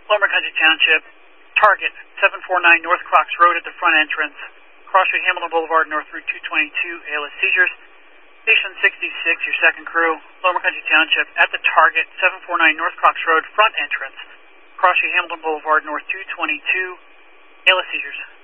Lower Country Township, target 749 North Crocs Road at the front entrance, Crossway Hamilton Boulevard, North Route 222, ALS seizures. Station 66, your second crew, Lower Country Township, at the target 749 North Crocs Road, front entrance, Crossway Hamilton Boulevard, North 222, ALS seizures.